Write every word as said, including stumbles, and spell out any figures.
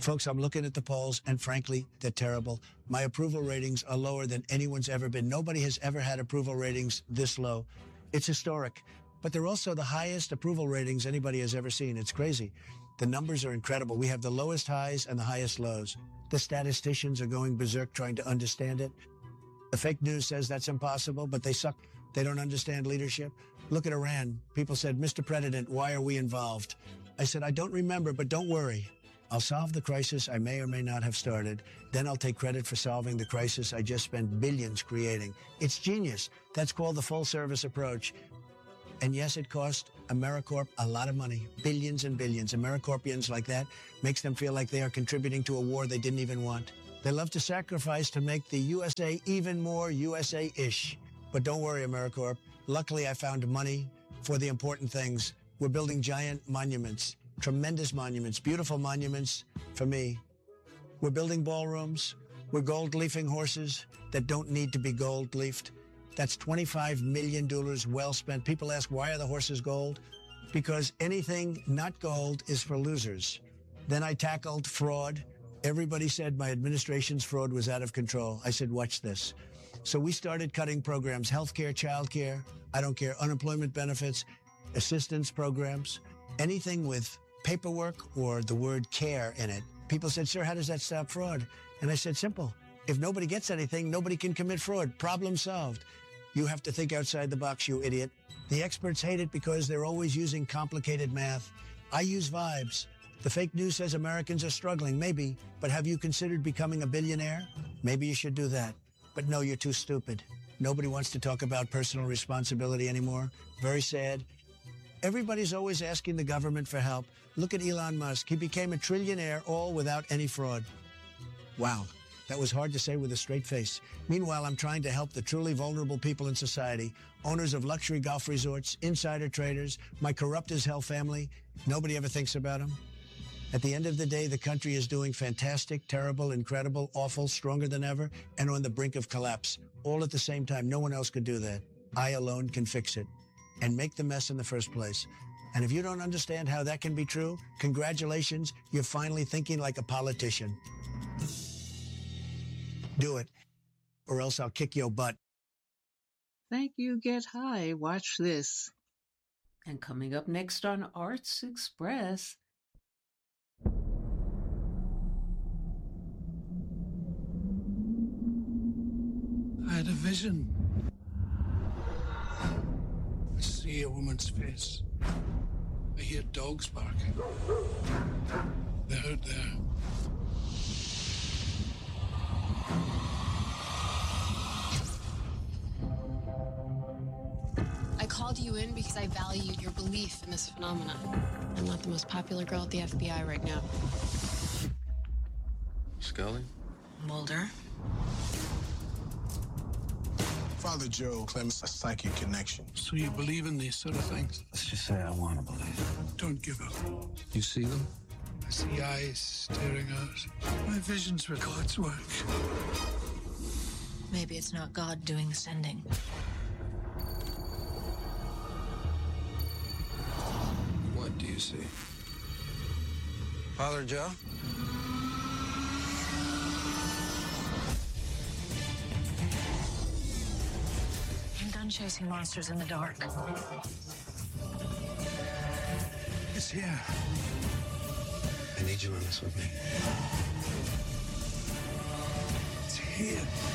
Folks, I'm looking at the polls, and frankly, they're terrible. My approval ratings are lower than anyone's ever been. Nobody has ever had approval ratings this low. It's historic. But they're also the highest approval ratings anybody has ever seen. It's crazy. The numbers are incredible. We have the lowest highs and the highest lows. The statisticians are going berserk trying to understand it. The fake news says that's impossible, but they suck. They don't understand leadership. Look at Iran. People said, Mister President, why are we involved? I said, I don't remember, but don't worry. I'll solve the crisis I may or may not have started. Then I'll take credit for solving the crisis I just spent billions creating. It's genius. That's called the full service approach. And yes, it cost AmeriCorps a lot of money, billions and billions. AmeriCorpians like that makes them feel like they are contributing to a war they didn't even want. They love to sacrifice to make the U S A even more U S A-ish. But don't worry, AmeriCorps. Luckily, I found money for the important things. We're building giant monuments, tremendous monuments, beautiful monuments for me. We're building ballrooms. We're gold-leafing horses that don't need to be gold-leafed. That's twenty-five million dollars well spent. People ask, why are the horses gold? Because anything not gold is for losers. Then I tackled fraud. Everybody said my administration's fraud was out of control. I said, watch this. So we started cutting programs, healthcare, childcare, I don't care, unemployment benefits, assistance programs, anything with paperwork or the word care in it. People said, sir, how does that stop fraud? And I said, simple. If nobody gets anything, nobody can commit fraud. Problem solved. You have to think outside the box, you idiot. The experts hate it because they're always using complicated math. I use vibes. The fake news says Americans are struggling. Maybe. But have you considered becoming a billionaire? Maybe you should do that. But no, you're too stupid. Nobody wants to talk about personal responsibility anymore. Very sad. Everybody's always asking the government for help. Look at Elon Musk. He became a trillionaire all without any fraud. Wow. That was hard to say with a straight face. Meanwhile, I'm trying to help the truly vulnerable people in society, owners of luxury golf resorts, insider traders, my corrupt as hell family. Nobody ever thinks about them. At the end of the day, the country is doing fantastic, terrible, incredible, awful, stronger than ever, and on the brink of collapse. All at the same time. No one else could do that. I alone can fix it and make the mess in the first place. And if you don't understand how that can be true, congratulations, you're finally thinking like a politician. Do it, or else I'll kick your butt. Thank you, Get High. Watch this. And coming up next on Arts Express. I had a vision. I see a woman's face. I hear dogs barking. They're out there. I called you in because I valued your belief in this phenomenon. I'm not the most popular girl at the F B I right now. Scully? Mulder? Father Joe claims a psychic connection. So you believe in these sort of things? Let's just say I want to believe. Don't give up. You see them? I see eyes staring out. My visions were God's work. Maybe it's not God doing the sending. What do you see? Father Joe? I'm done chasing monsters in the dark. It's here. I need you on this with me. It's here.